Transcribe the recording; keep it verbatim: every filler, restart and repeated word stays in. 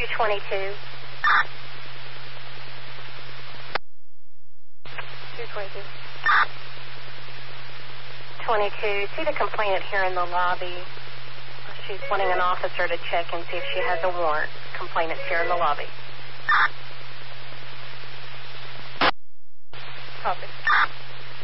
two twenty-two. two twenty-two. twenty-two. See the complainant here in the lobby. She's wanting an officer to check and see if she has a warrant. Complainant's here in the lobby. Copy.